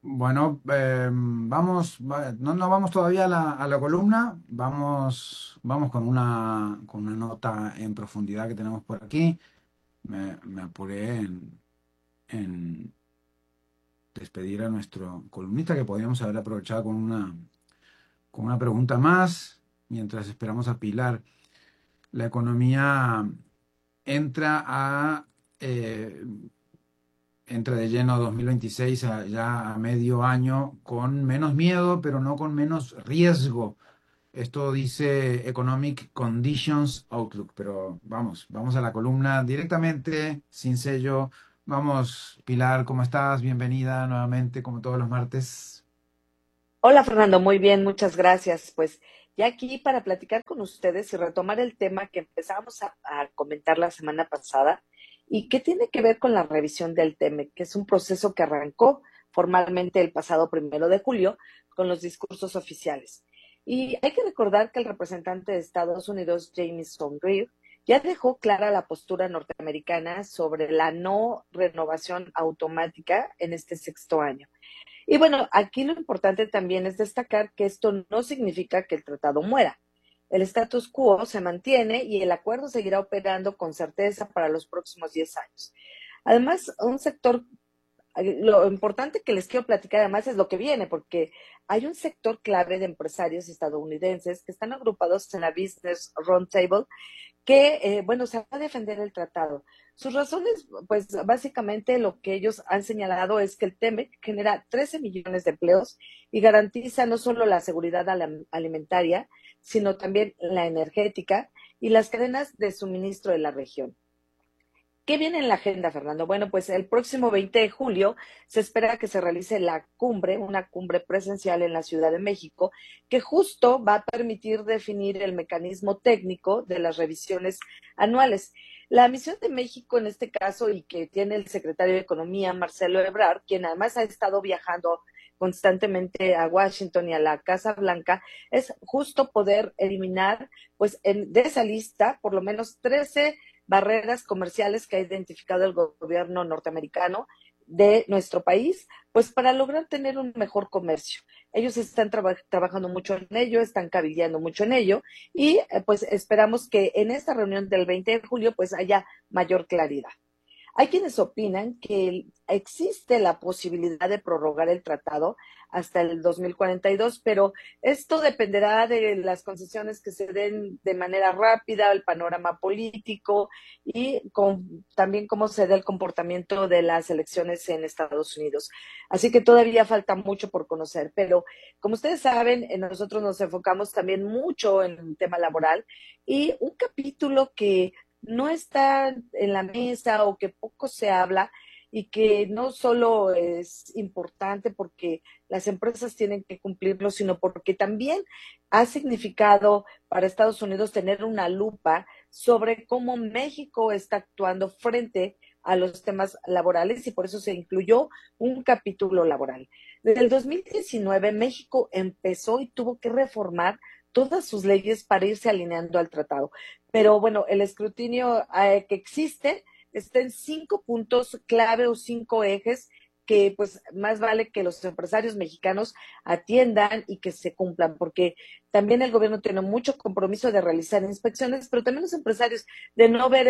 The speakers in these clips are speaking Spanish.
Bueno, no vamos todavía a la columna, vamos con una nota en profundidad que tenemos por aquí. Me apuré en despedir a nuestro columnista, que podríamos haber aprovechado con una pregunta más, mientras esperamos a Pilar. La economía entra eh, entra de lleno 2026 ya a medio año con menos miedo, pero no con menos riesgo. Esto dice Economic Conditions Outlook, pero vamos a la columna directamente, sin sello. Vamos, Pilar, ¿cómo estás? Bienvenida nuevamente, como todos los martes. Hola Fernando, muy bien, muchas gracias. Pues ya aquí para platicar con ustedes y retomar el tema que empezamos a comentar la semana pasada y que tiene que ver con la revisión del TEMEC, que es un proceso que arrancó formalmente el pasado 1 de julio con los discursos oficiales. Y hay que recordar que el representante de Estados Unidos, Jamieson Greer, ya dejó clara la postura norteamericana sobre la no renovación automática en este sexto año. Y bueno, aquí lo importante también es destacar que esto no significa que el tratado muera. El status quo se mantiene y el acuerdo seguirá operando con certeza para los próximos 10 años. Además, un sector, lo importante que les quiero platicar además es lo que viene, porque hay un sector clave de empresarios estadounidenses que están agrupados en la Business Roundtable que, bueno, se va a defender el tratado. Sus razones, pues básicamente lo que ellos han señalado es que el TEMEC genera 13 millones de empleos y garantiza no solo la seguridad alimentaria, sino también la energética y las cadenas de suministro de la región. ¿Qué viene en la agenda, Fernando? Bueno, pues el próximo 20 de julio se espera que se realice la cumbre, una cumbre presencial en la Ciudad de México, que justo va a permitir definir el mecanismo técnico de las revisiones anuales. La misión de México en este caso y que tiene el secretario de Economía, Marcelo Ebrard, quien además ha estado viajando constantemente a Washington y a la Casa Blanca, es justo poder eliminar, pues, de esa lista, por lo menos 13 barreras comerciales que ha identificado el gobierno norteamericano de nuestro país, pues para lograr tener un mejor comercio. Ellos están trabajando mucho en ello, están cabildeando mucho en ello y pues esperamos que en esta reunión del 20 de julio pues haya mayor claridad. Hay quienes opinan que existe la posibilidad de prorrogar el tratado hasta el 2042, pero esto dependerá de las concesiones que se den de manera rápida, el panorama político y también cómo se da el comportamiento de las elecciones en Estados Unidos. Así que todavía falta mucho por conocer, pero como ustedes saben, nosotros nos enfocamos también mucho en el tema laboral y un capítulo que no está en la mesa o que poco se habla y que no solo es importante porque las empresas tienen que cumplirlo, sino porque también ha significado para Estados Unidos tener una lupa sobre cómo México está actuando frente a los temas laborales y por eso se incluyó un capítulo laboral. Desde el 2019 México empezó y tuvo que reformar todas sus leyes para irse alineando al tratado. Pero bueno, el escrutinio que existe está en 5 puntos clave o 5 ejes que pues más vale que los empresarios mexicanos atiendan y que se cumplan, porque también el gobierno tiene mucho compromiso de realizar inspecciones, pero también los empresarios de no ver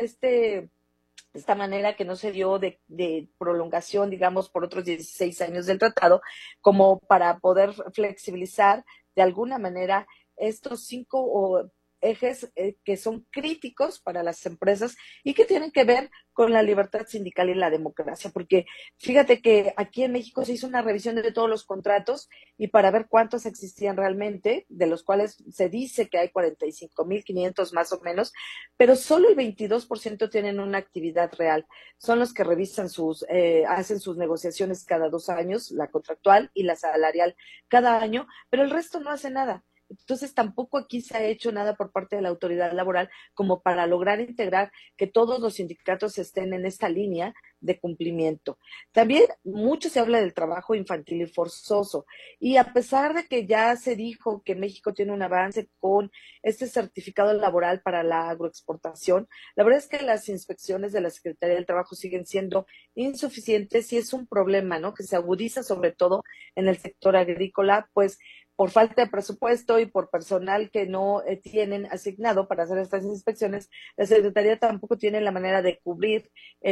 esta manera que no se dio de prolongación, digamos, por otros 16 años del tratado, como para poder flexibilizar de alguna manera estos 5 ejes que son críticos para las empresas y que tienen que ver con la libertad sindical y la democracia, porque fíjate que aquí en México se hizo una revisión de todos los contratos y para ver cuántos existían realmente, de los cuales se dice que hay 45,500 más o menos, pero solo el 22% tienen una actividad real. Son los que revisan hacen sus negociaciones cada 2 años, la contractual y la salarial cada año, pero el resto no hace nada. Entonces tampoco aquí se ha hecho nada por parte de la autoridad laboral como para lograr integrar que todos los sindicatos estén en esta línea de cumplimiento. También mucho se habla del trabajo infantil y forzoso, y a pesar de que ya se dijo que México tiene un avance con este certificado laboral para la agroexportación, la verdad es que las inspecciones de la Secretaría del Trabajo siguen siendo insuficientes y es un problema, ¿no? Que se agudiza sobre todo en el sector agrícola, pues por falta de presupuesto y por personal que no tienen asignado para hacer estas inspecciones, la Secretaría tampoco tiene la manera de cubrir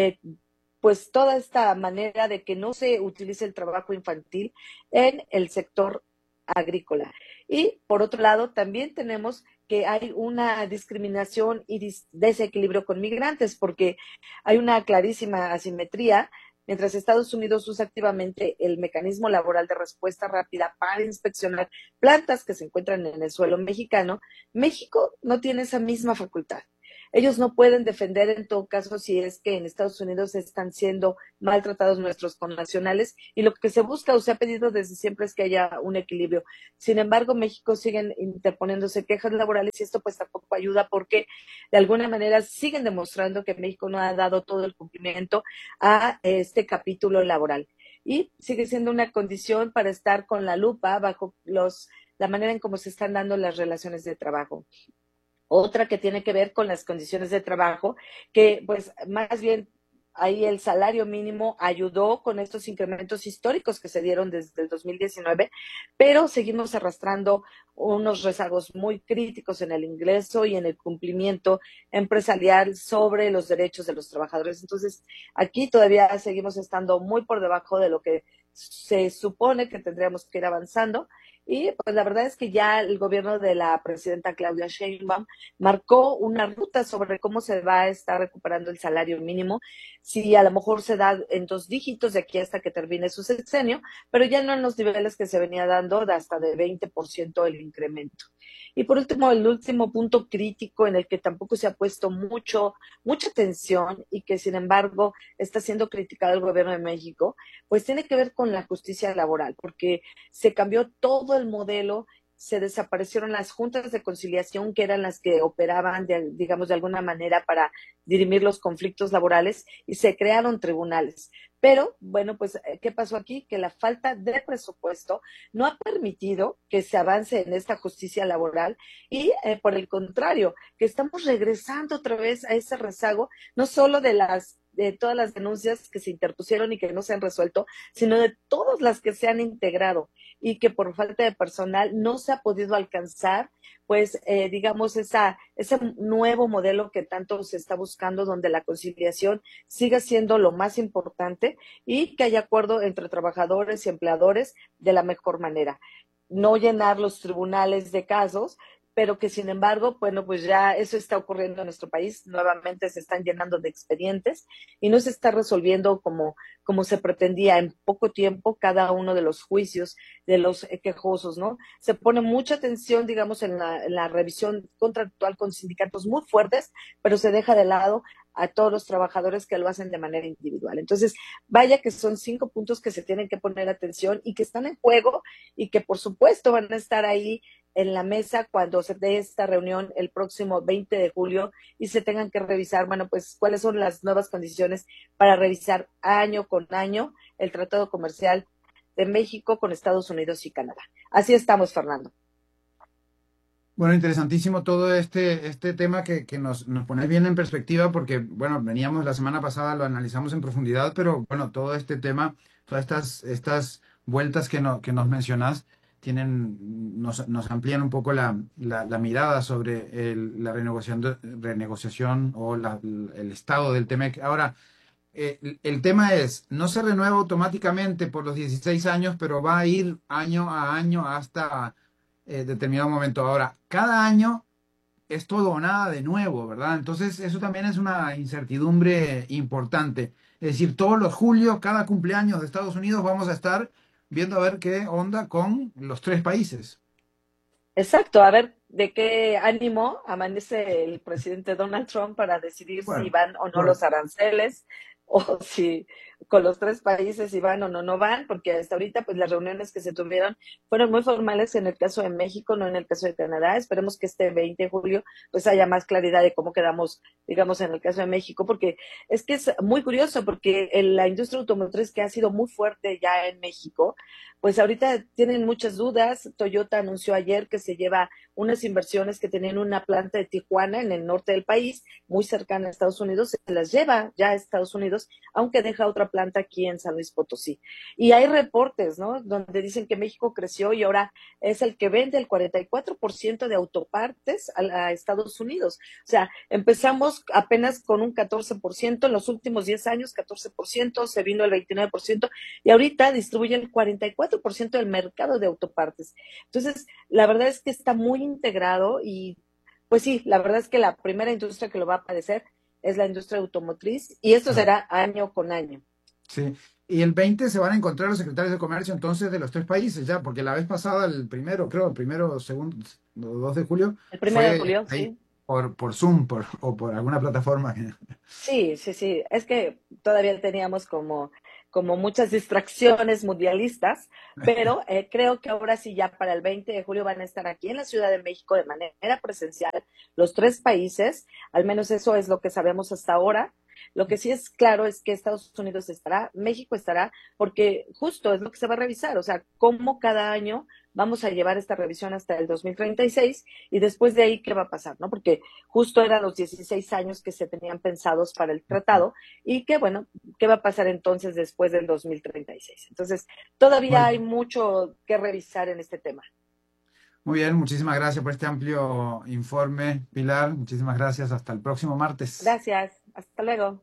pues toda esta manera de que no se utilice el trabajo infantil en el sector agrícola. Y por otro lado, también tenemos que hay una discriminación y desequilibrio con migrantes, porque hay una clarísima asimetría. Mientras Estados Unidos usa activamente el mecanismo laboral de respuesta rápida para inspeccionar plantas que se encuentran en el suelo mexicano, México no tiene esa misma facultad. Ellos no pueden defender en todo caso si es que en Estados Unidos están siendo maltratados nuestros connacionales, y lo que se busca o se ha pedido desde siempre es que haya un equilibrio. Sin embargo, México siguen interponiéndose quejas laborales y esto pues tampoco ayuda, porque de alguna manera siguen demostrando que México no ha dado todo el cumplimiento a este capítulo laboral. Y sigue siendo una condición para estar con la lupa bajo la manera en cómo se están dando las relaciones de trabajo. Otra que tiene que ver con las condiciones de trabajo, que pues más bien ahí el salario mínimo ayudó con estos incrementos históricos que se dieron desde el 2019, pero seguimos arrastrando unos rezagos muy críticos en el ingreso y en el cumplimiento empresarial sobre los derechos de los trabajadores. Entonces, aquí todavía seguimos estando muy por debajo de lo que se supone que tendríamos que ir avanzando. Y pues la verdad es que ya el gobierno de la presidenta Claudia Sheinbaum marcó una ruta sobre cómo se va a estar recuperando el salario mínimo. Sí, a lo mejor se da en 2 dígitos de aquí hasta que termine su sexenio, pero ya no en los niveles que se venía dando de hasta de 20% el incremento. Y por último, el último punto crítico en el que tampoco se ha puesto mucha atención y que sin embargo está siendo criticado el gobierno de México, pues tiene que ver con la justicia laboral, porque se cambió todo el modelo, se desaparecieron las juntas de conciliación que eran las que operaban, digamos, de alguna manera para dirimir los conflictos laborales, y se crearon tribunales. Pero, bueno, pues, ¿qué pasó aquí? Que la falta de presupuesto no ha permitido que se avance en esta justicia laboral y, por el contrario, que estamos regresando otra vez a ese rezago, no solo de todas las denuncias que se interpusieron y que no se han resuelto, sino de todas las que se han integrado y que por falta de personal no se ha podido alcanzar, pues, digamos, ese nuevo modelo que tanto se está buscando, donde la conciliación siga siendo lo más importante y que haya acuerdo entre trabajadores y empleadores de la mejor manera. No llenar los tribunales de casos, pero que sin embargo, bueno, pues ya eso está ocurriendo en nuestro país, nuevamente se están llenando de expedientes y no se está resolviendo como se pretendía en poco tiempo cada uno de los juicios de los quejosos, ¿no? Se pone mucha atención, digamos, en la revisión contractual con sindicatos muy fuertes, pero se deja de lado a todos los trabajadores que lo hacen de manera individual. Entonces, vaya que son 5 puntos que se tienen que poner atención y que están en juego y que por supuesto van a estar ahí en la mesa cuando se dé esta reunión el próximo 20 de julio y se tengan que revisar, bueno, pues cuáles son las nuevas condiciones para revisar año con año el tratado comercial de México con Estados Unidos y Canadá. Así estamos, Fernando. Bueno, interesantísimo todo este tema que nos pone bien en perspectiva porque, bueno, veníamos la semana pasada, lo analizamos en profundidad, pero bueno, todo este tema, todas estas vueltas que nos mencionas, nos amplían un poco la mirada sobre la renegociación o el estado del TEMEC. Ahora, el tema es, no se renueva automáticamente por los 16 años, pero va a ir año a año hasta determinado momento. Ahora, cada año es todo o nada de nuevo, ¿verdad? Entonces, eso también es una incertidumbre importante. Es decir, todos los julios, cada cumpleaños de Estados Unidos, vamos a estar viendo a ver qué onda con los tres países. Exacto, a ver de qué ánimo amanece el presidente Donald Trump para decidir si Bueno, van o no por- los aranceles o si con los tres países si van o no van, porque hasta ahorita pues las reuniones que se tuvieron fueron muy formales en el caso de México, no en el caso de Canadá. Esperemos que este 20 de julio pues haya más claridad de cómo quedamos, digamos, en el caso de México, porque es que es muy curioso, porque la industria automotriz, que ha sido muy fuerte ya en México, pues ahorita tienen muchas dudas. Toyota anunció ayer que se lleva unas inversiones que tenían una planta de Tijuana en el norte del país, muy cercana a Estados Unidos, se las lleva ya a Estados Unidos, aunque deja otra planta aquí en San Luis Potosí. Y hay reportes, ¿no?, donde dicen que México creció y ahora es el que vende el 44% de autopartes a Estados Unidos. O sea, empezamos apenas con un 14%, en los últimos 10 años 14%, se vino el 29%, y ahorita distribuye el 44% del mercado de autopartes. Entonces, la verdad es que está muy integrado y pues sí, la verdad es que la primera industria que lo va a padecer es la industria automotriz, y esto será año con año. Sí, y el 20 se van a encontrar los secretarios de comercio entonces de los tres países ya, porque la vez pasada, el primero, segundo, 2 de julio, El 1 de fue julio, ahí sí. por Zoom o por alguna plataforma. Sí. Es que todavía teníamos como muchas distracciones mundialistas, pero creo que ahora sí, ya para el 20 de julio van a estar aquí en la Ciudad de México de manera presencial los tres países, al menos eso es lo que sabemos hasta ahora. Lo que sí es claro es que Estados Unidos estará, México estará, porque justo es lo que se va a revisar, o sea, cómo cada año vamos a llevar esta revisión hasta el 2036 y después de ahí, ¿qué va a pasar?, ¿no? Porque justo eran los 16 años que se tenían pensados para el tratado y que, bueno, ¿qué va a pasar entonces después del 2036? Entonces, todavía hay mucho que revisar en este tema. Muy bien, muchísimas gracias por este amplio informe, Pilar. Muchísimas gracias. Hasta el próximo martes. Gracias. Hasta luego.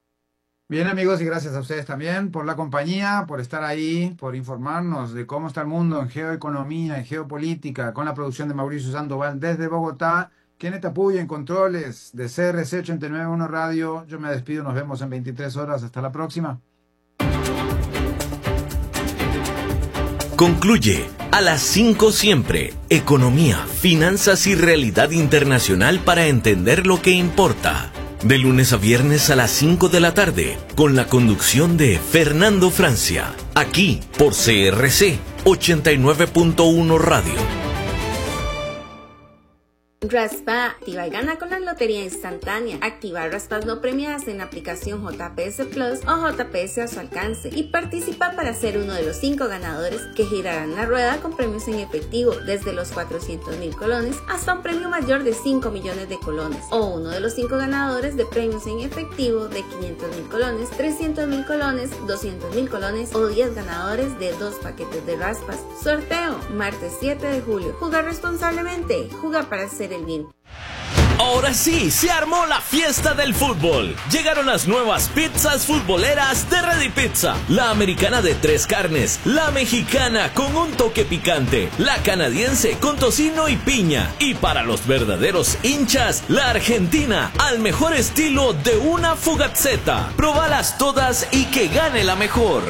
Bien, amigos, y gracias a ustedes también por la compañía, por estar ahí, por informarnos de cómo está el mundo en geoeconomía, en geopolítica, con la producción de Mauricio Sandoval desde Bogotá. Kenneth Apuy en controles de CRC 891 Radio. Yo me despido, nos vemos en 23 horas. Hasta la próxima. Concluye a las 5 siempre. Economía, finanzas y realidad internacional para entender lo que importa. De lunes a viernes a las 5 de la tarde, con la conducción de Fernando Francia. Aquí por CRC 89.1 Radio. Raspa, activa y gana con la lotería instantánea. Activa raspas no premiadas en la aplicación JPS Plus o JPS a su alcance y participa para ser uno de los 5 ganadores que girarán la rueda con premios en efectivo desde los 400,000 colones hasta un premio mayor de 5 millones de colones, o uno de los 5 ganadores de premios en efectivo de 500,000 colones, 300,000 colones, 200,000 colones o 10 ganadores de 2 paquetes de raspas. Sorteo martes 7 de julio. Jugar responsablemente. Juega para ser el bien. Ahora sí, se armó la fiesta del fútbol. Llegaron las nuevas pizzas futboleras de Ready Pizza. La americana de 3 carnes, la mexicana con un toque picante, la canadiense con tocino y piña. Y para los verdaderos hinchas, la argentina al mejor estilo de una Fugazzetta. Probalas todas y que gane la mejor.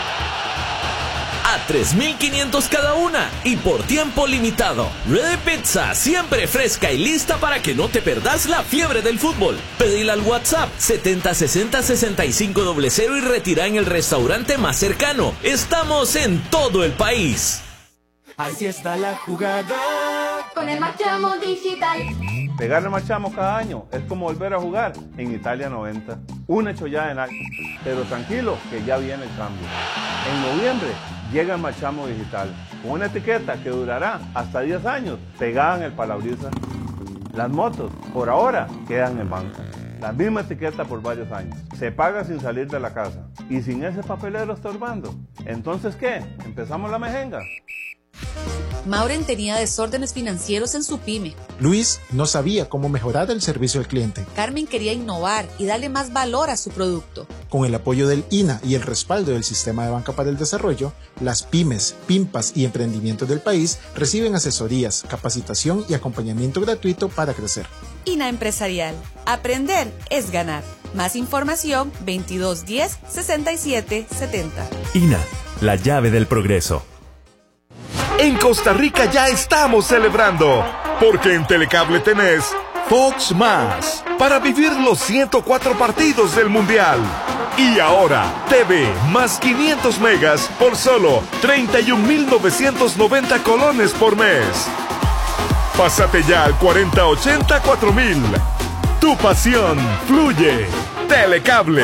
A 3,500 cada una y por tiempo limitado. Ready Pizza, siempre fresca y lista para que no te perdas la fiebre del fútbol. Pedila al WhatsApp 7060-6500 y retira en el restaurante más cercano. Estamos en todo el país. Así está la jugada. Con el Marchamo Digital. Pegarle Marchamo cada año es como volver a jugar en Italia 90. Un hecho ya en alto. Pero tranquilo, que ya viene el cambio. En noviembre llega el Marchamo Digital, con una etiqueta que durará hasta 10 años, pegada en el parabrisas. Las motos, por ahora, quedan en banca. La misma etiqueta por varios años. Se paga sin salir de la casa. Y sin ese papelero estorbando. Entonces, ¿qué? ¿Empezamos la mejenga? Mauren tenía desórdenes financieros en su pyme. Luis no sabía cómo mejorar el servicio al cliente. Carmen quería innovar y darle más valor a su producto. Con el apoyo del INA y el respaldo del Sistema de Banca para el Desarrollo, las pymes, PIMPAS y emprendimientos del país reciben asesorías, capacitación y acompañamiento gratuito para crecer. INA Empresarial. Aprender es ganar. Más información 2210 6770. INA, la llave del progreso. En Costa Rica ya estamos celebrando, porque en Telecable tenés Fox Más, para vivir los 104 partidos del Mundial. Y ahora, TV más 500 megas por solo 31.990 colones por mes. Pásate ya al 4080-4000. Tu pasión fluye. Telecable.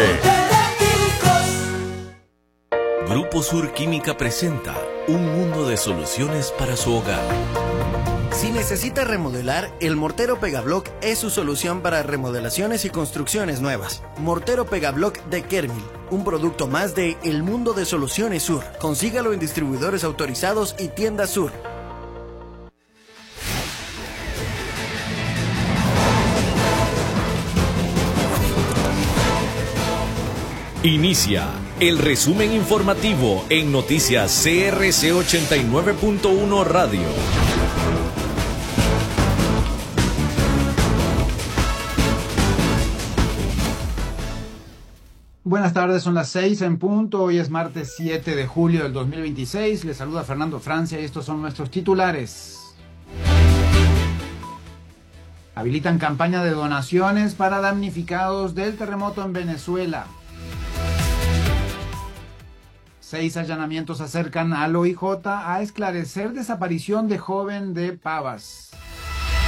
Grupo Sur Química presenta un mundo de soluciones para su hogar. Si necesita remodelar, el Mortero Pegablock es su solución para remodelaciones y construcciones nuevas. Mortero Pegablock de Kermil, un producto más de El Mundo de Soluciones Sur. Consígalo en distribuidores autorizados y tiendas Sur. Inicia el resumen informativo en Noticias CRC 89.1 Radio. Buenas tardes, son las 6 en punto. Hoy es martes 7 de julio del 2026. Les saluda Fernando Francia y estos son nuestros titulares. Habilitan campaña de donaciones para damnificados del terremoto en Venezuela. 6 allanamientos acercan al OIJ a esclarecer desaparición de joven de Pavas.